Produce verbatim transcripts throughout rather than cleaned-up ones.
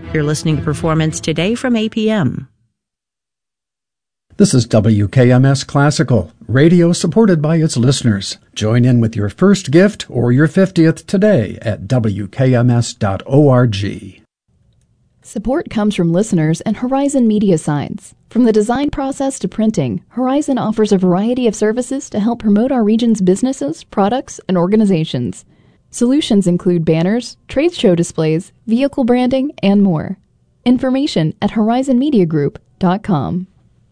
You're listening to Performance Today from A P M. This is W K M S Classical, radio supported by its listeners. Join in with your first gift or your fiftieth today at W K M S dot org. Support comes from listeners and Horizon Media Signs. From the design process to printing, Horizon offers a variety of services to help promote our region's businesses, products, and organizations. Solutions include banners, trade show displays, vehicle branding, and more. Information at horizon media group dot com.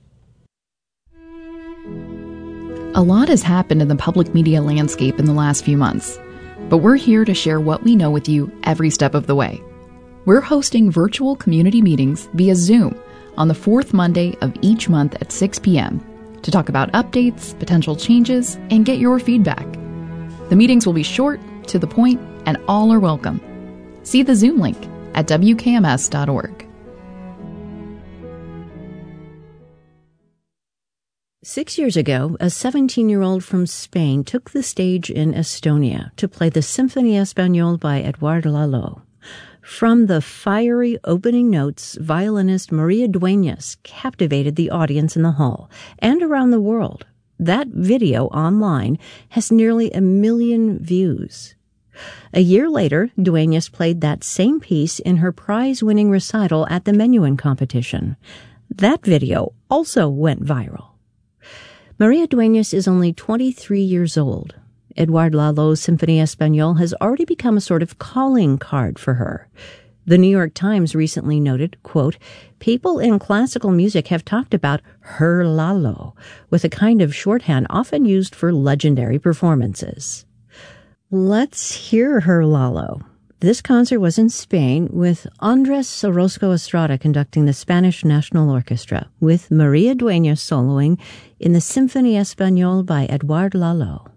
A lot has happened in the public media landscape in the last few months, but we're here to share what we know with you every step of the way. We're hosting virtual community meetings via Zoom on the fourth Monday of each month at six p.m. to talk about updates, potential changes, and get your feedback. The meetings will be short, to the point, and all are welcome. See the Zoom link at W K M S dot org. Six years ago, a seventeen-year-old from Spain took the stage in Estonia to play the Symphonie Espagnole by Edouard Lalo. From the fiery opening notes, violinist Maria Dueñas captivated the audience in the hall and around the world. That video online has nearly a million views. A year later, Dueñas played that same piece in her prize-winning recital at the Menuhin competition. That video also went viral. Maria Dueñas is only twenty-three years old. Edouard Lalo's Symphonie Espagnole has already become a sort of calling card for her. The New York Times recently noted, quote, "People in classical music have talked about her Lalo, with a kind of shorthand often used for legendary performances." Let's hear her Lalo. This concert was in Spain with Andres Orozco Estrada conducting the Spanish National Orchestra, with Maria Dueñas soloing in the Symphonie Espagnole by Edouard Lalo.